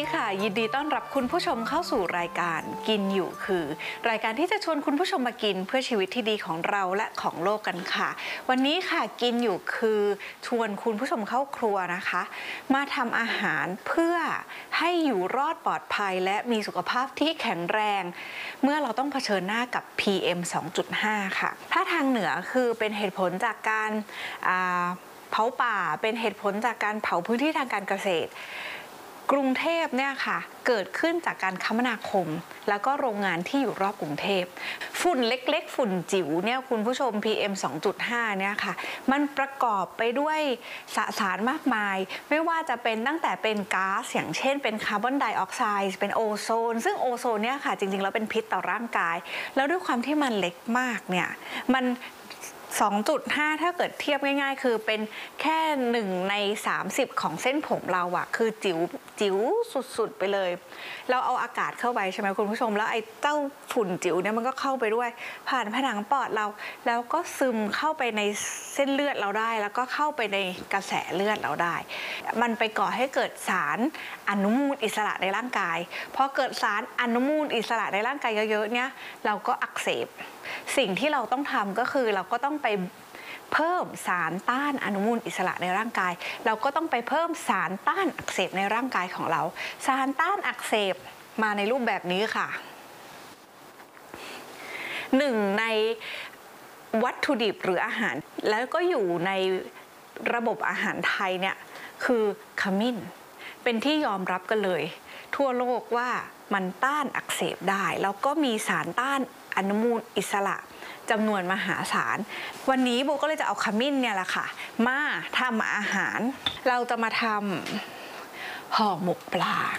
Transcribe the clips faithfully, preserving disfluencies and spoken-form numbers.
ค่ะยินดีต้อนรับคุณผู้ชมเข้าสู่รายการกินอยู่คือรายการที่จะชวนคุณผู้ชมมากินเพื่อชีวิตที่ดีของเราและของโลกกันค่ะวันนี้ค่ะกินอยู่คือชวนคุณผู้ชมเข้าครัวนะคะมาทำอาหารเพื่อให้อยู่รอดปลอดภัยและมีสุขภาพที่แข็งแรงเมื่อเราต้องเผชิญหน้ากับ พี เอ็ม สองจุดห้า ค่ะถ้าทางเหนือคือเป็นเหตุผลจากการเผาป่าเป็นเหตุผลจากการเผาพื้นที่ทางการเกษตรกรุงเทพเนี่ยค่ะเกิดขึ้นจากการคมนาคมแล้วก็โรงงานที่อยู่รอบกรุงเทพฝุ่นเล็กๆฝุ่นจิ๋วเนี่ยคุณผู้ชม พี เอ็ม สองจุดห้า เนี่ยค่ะมันประกอบไปด้วยสสารมากมายไม่ว่าจะเป็นตั้งแต่เป็นก๊าซอย่างเช่นเป็นคาร์บอนไดออกไซด์เป็นโอโซนซึ่งโอโซนเนี่ยค่ะจริงๆแล้วเป็นพิษต่อร่างกายแล้วด้วยความที่มันเล็กมากเนี่ยมันสองจุดห้า ถ้าเกิดเทียบง่ายๆคือเป็นแค่หนึ่งในสามสิบของเส้นผมเราอะคือจิ๋วจิ๋วสุดๆไปเลยเราเอาอากาศเข้าไปใช่ไหมคุณผู้ชมแล้วไอ้เจ้าฝุ่นจิ๋วเนี่ยมันก็เข้าไปด้วยผ่านผนังปอดเราแล้วก็ซึมเข้าไปในเส้นเลือดเราได้แล้วก็เข้าไปในกระแสเลือดเราได้มันไปก่อให้เกิดสารอนุมูลอิสระในร่างกายพอเกิดสารอนุมูลอิสระในร่างกายเยอะๆเนี่ยเราก็อักเสบสิ่งที่เราต้องทำก็คือเราก็ต้องไปเพิ่มสารต้านอนุมูลอิสระในร่างกายเราก็ต้องไปเพิ่มสารต้านอักเสบในร่างกายของเราสารต้านอักเสบมาในรูปแบบนี้ค่ะหนึ่งในวัตถุดิบหรืออาหารแล้วก็อยู่ในระบบอาหารไทยเนี่ยคือขมิ้นเป็นที่ยอมรับกันเลยทั่วโลกว่ามันต้านอักเสบได้แล้วก็มีสารต้านอนุมูลอิสระจำนวนมหาศาลวันนี้โบก็เลยจะเอาขมิ้นเนี่ยแหละค่ะมาทำอาหารเราจะมาทำห่อหมกปลา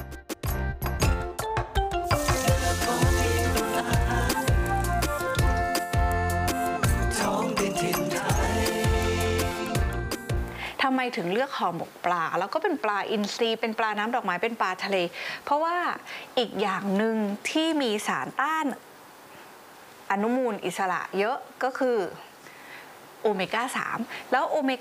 ทำไมถึงเลือกห่อหมกปลาแล้วก็เป็นปลาอินทรีเป็นปลาน้ำดอกไม้เป็นปลาทะเลเพราะว่าอีกอย่างหนึ่งที่มีสารต้านอนุมูลอิสระเยอะก็คือโอเมก้า สามแล้วโอเม